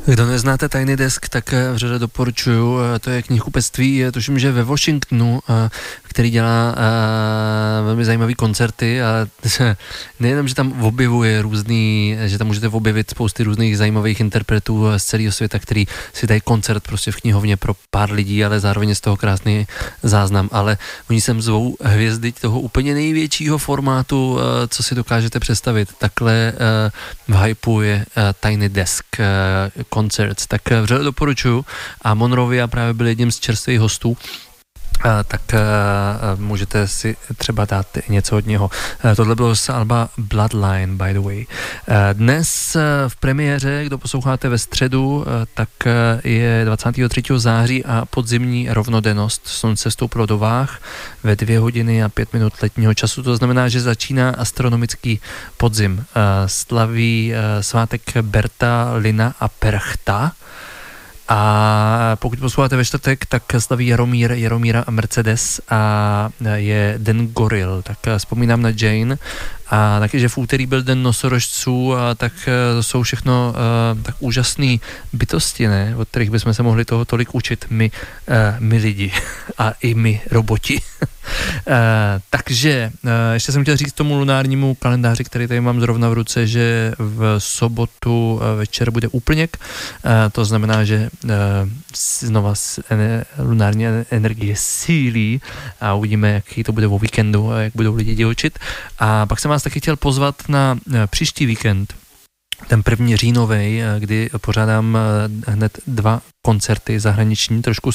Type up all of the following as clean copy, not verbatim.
Kdo neznáte Tiny Desk, tak vřele doporučuju. To je knihkupectví, tuším, že ve Washingtonu, který dělá velmi zajímavý koncerty a nejenom, že tam objevuje že tam můžete objevit spousty různých zajímavých interpretů z celého světa, který si dají koncert prostě v knihovně pro pár lidí, ale zároveň je z toho krásný záznam, ale oni sem zvou hvězdy toho úplně největšího formátu, co si dokážete představit. Takhle v hypeu je Tiny Desk Concerts, tak vřele doporučuju a Monrovia právě byl jedním z čerstvých hostů, tak můžete si třeba dát něco od něho. Tohle bylo z alba Bloodline, by the way. Dnes v premiéře, kdo posloucháte ve středu, tak je 23. září a podzimní rovnodennost. Slunce stouplo do váh ve 2 hodiny a 5 minut letního času. To znamená, že začíná astronomický podzim. Slaví svátek Berta, Lina a Perchta. A pokud posloucháte ve čtvrtek, tak slaví Jaromíra a Mercedes a je Den goril, tak vzpomínám na Jane a taky, že v úterý byl Den nosorožců a tak to jsou všechno tak úžasný bytosti, ne? Od kterých bychom se mohli toho tolik učit my lidi a i my roboti. Takže ještě jsem chtěl říct tomu lunárnímu kalendáři, který tady mám zrovna v ruce, že v sobotu večer bude úplněk, to znamená, že znova lunární energie sílí a uvidíme, jaký to bude o víkendu a jak budou lidi divočit. A pak jsem vás taky chtěl pozvat na příští víkend, ten 1. říjnovej, kdy pořádám hned 2 koncerty zahraniční. Trošku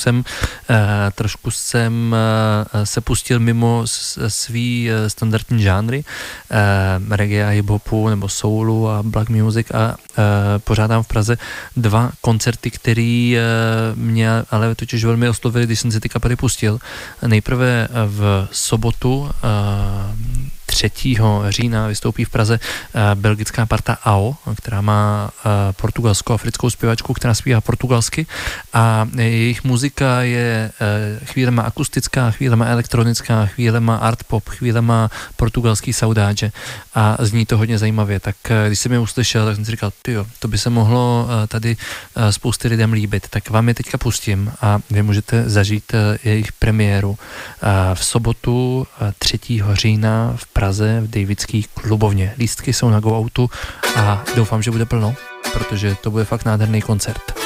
jsem se pustil mimo svý standardní žánry, reggae a hip-hopu nebo soulu a black music a pořádám v Praze 2 koncerty, které mě ale totiž velmi oslovily, když jsem si ty kapely pustil. Nejprve v sobotu 3. října vystoupí v Praze belgická parta AO, která má portugalsko-africkou zpěvačku, která zpívá portugalsky a jejich muzika je chvílema akustická, chvílema elektronická, chvílema art pop, chvílema portugalský saudage a zní to hodně zajímavě. Tak když jsem je uslyšel, tak jsem si říkal, tyjo, to by se mohlo tady spousty lidem líbit, tak vám je teďka pustím a vy můžete zažít jejich premiéru v sobotu 3. října v Praze v Davidský klubovně. Lístky jsou na Go Outu a doufám, že bude plno, protože to bude fakt nádherný koncert.